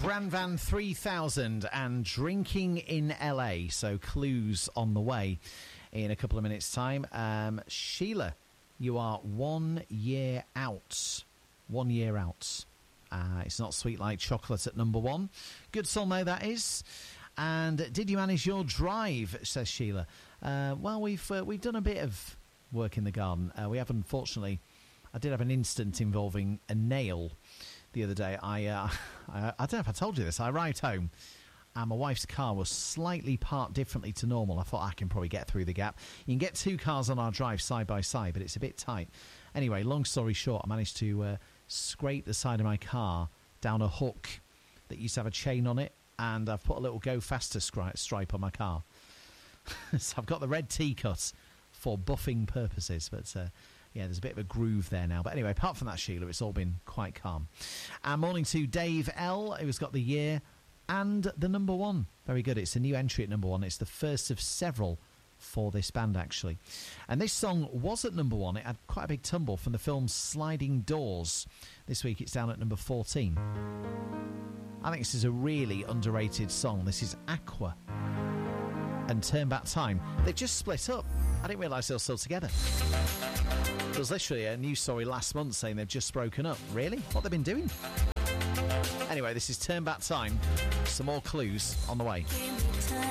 Brandvan 3000 and Drinking in LA. So clues on the way in a couple of minutes' time. Sheila, you are 1 year out. 1 year out. It's Not Sweet Like Chocolate at number one. Good song though, that is. And did you manage your drive, says Sheila. Well, we've done a bit of work in the garden. We have, unfortunately, I did have an incident involving a nail the other day. I don't know if I told you this. I arrived home and my wife's car was slightly parked differently to normal. I thought I can probably get through the gap. You can get two cars on our drive side by side, but it's a bit tight. Anyway, long story short, I managed to scrape the side of my car down a hook that used to have a chain on it, and I've put a little go faster stripe on my car. So I've got the red T cut for buffing purposes, but yeah, there's a bit of a groove there now. But anyway, apart from that, Sheila, it's all been quite calm. And morning to Dave L, who's got the year and the number one. Very good. It's a new entry at number one. It's the first of several for this band, actually. And this song was at number one. It had quite a big tumble from the film Sliding Doors. This week it's down at number 14. I think this is a really underrated song. This is Aqua and Turn Back Time. They've just split up. I didn't realise they were still together. There was literally a news story last month saying they've just broken up. Really? What they've been doing? Anyway, this is Turn Back Time. Some more clues on the way.